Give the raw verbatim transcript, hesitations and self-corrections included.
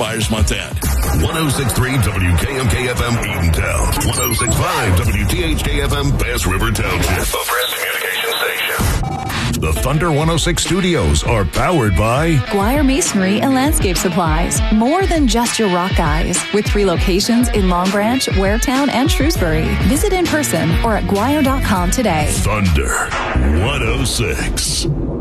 Buyers Month End. one oh six point three W K M K F M Eatontown. one oh six point five W T H K F M Bass River Township. The Press Communication Station. The Thunder one oh six studios are powered by Guire Masonry and Landscape Supplies. More than just your rock guys. With three locations in Long Branch, Waretown, and Shrewsbury. Visit in person or at guire dot com today. Thunder one oh six.